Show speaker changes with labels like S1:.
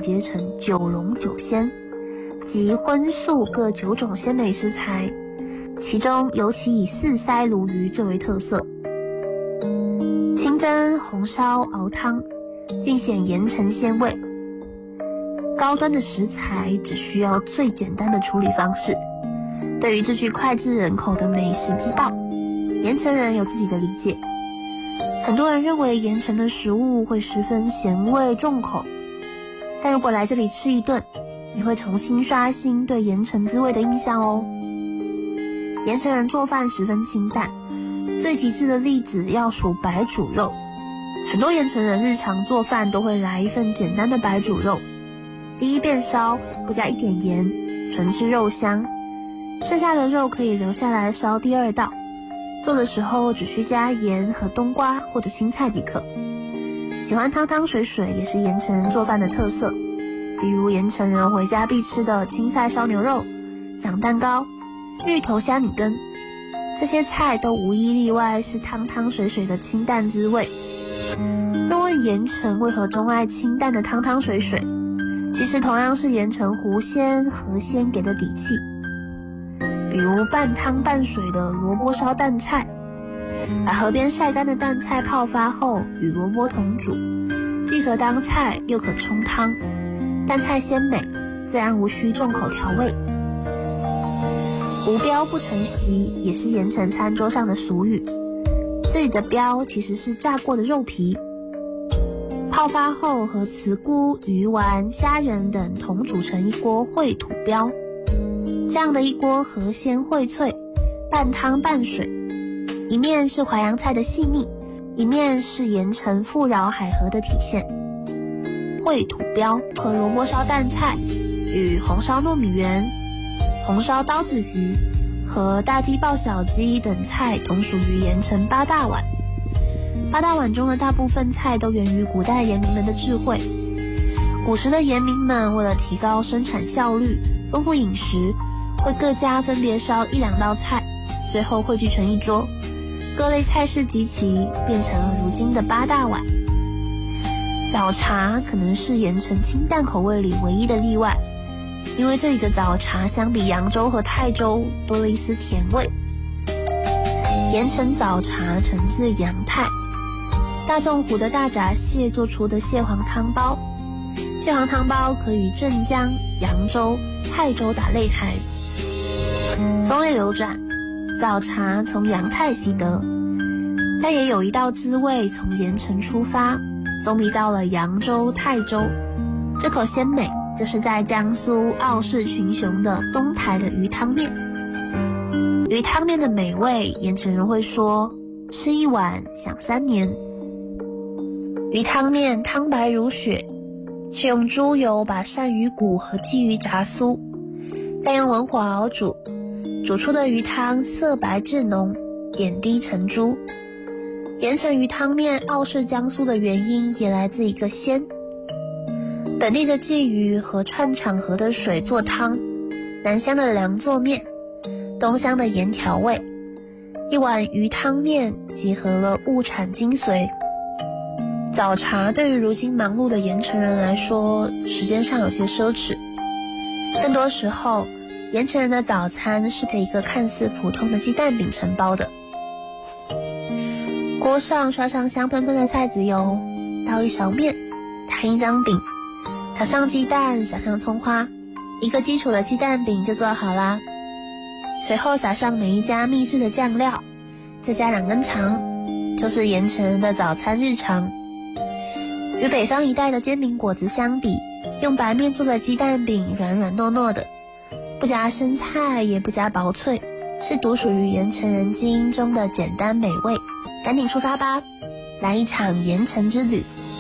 S1: 结成9龙9鲜，即荤素各9种鲜美食材，其中尤其以4腮鲈鱼最为特色。清蒸、红烧、熬汤，尽显盐城鲜味。高端的食材只需要最简单的处理方式。对于这句脍炙人口的美食之道，盐城人有自己的理解。很多人认为盐城的食物会十分咸味重口，但如果来这里吃一顿，你会重新刷新对盐城滋味的印象哦。盐城人做饭十分清淡，最极致的例子要数白煮肉。很多盐城人日常做饭都会来一份简单的白煮肉，第一遍烧，不加一点盐，纯吃肉香，剩下的肉可以留下来烧第2道。做的时候只需加盐和冬瓜或者青菜即可。喜欢汤汤水水也是盐城人做饭的特色，比如盐城人回家必吃的青菜烧牛肉、长蛋糕、芋头虾米羹，这些菜都无一例外是汤汤水水的清淡滋味。若问盐城为何钟爱清淡的汤汤水水，其实同样是盐城湖鲜、河鲜给的底气。比如半汤半水的萝卜烧蛋菜，把河边晒干的蛋菜泡发后与萝卜同煮，既可当菜又可冲汤，蛋菜鲜美，自然无需重口调味。无标不成席也是盐城餐桌上的俗语，这里的标其实是炸过的肉皮，泡发后和茨菇、鱼丸、虾仁等同煮成一锅烩土标。这样的一锅河鲜荟脆，半汤半水，一面是淮扬菜的细腻，一面是盐城富饶海河的体现。烩土标和萝卜烧蛋菜与红烧糯米圆、红烧刀子鱼和大鸡爆小鸡等菜同属于盐城8大碗。8大碗中的大部分菜都源于古代盐民们的智慧。古时的盐民们为了提高生产效率、丰富饮食，会各家分别烧1-2道菜，最后汇聚成一桌，各类菜式集齐，变成了如今的8大碗。早茶可能是盐城清淡口味里唯一的例外，因为这里的早茶相比扬州和泰州多了一丝甜味。盐城早茶产自阳泰，大纵湖的大闸蟹做出的蟹黄汤包，蟹黄汤包可与镇江、扬州、泰州打擂台。风味流转，早茶从阳泰习得，但也有一道滋味从盐城出发，风靡到了扬州、泰州。这口鲜美就是在江苏傲视群雄的东台的鱼汤面。鱼汤面的美味，盐城人会说吃一碗享3年。鱼汤面汤白如雪，是用猪油把鳝鱼骨和鲫鱼炸酥，再用文火熬煮，煮出的鱼汤色白质浓，点滴成珠。盐城鱼汤面傲视江苏的原因也来自一个鲜。本地的鲫鱼和串场河的水做汤，南乡的凉做面，东乡的盐调味，一碗鱼汤面集合了物产精髓。早茶对于如今忙碌的盐城人来说，时间上有些奢侈，更多时候盐城人的早餐是被一个看似普通的鸡蛋饼承包的。锅上刷上香喷喷的菜籽油，倒一勺面，摊一张饼，打上鸡蛋，撒上葱花，一个基础的鸡蛋饼就做好啦。随后撒上每一家秘制的酱料，再加2根肠，就是盐城人的早餐日常。与北方一带的煎饼果子相比，用白面做的鸡蛋饼软软糯糯的，不加生菜也不加薄脆，是独属于盐城人基因中的简单美味。赶紧出发吧，来一场盐城之旅。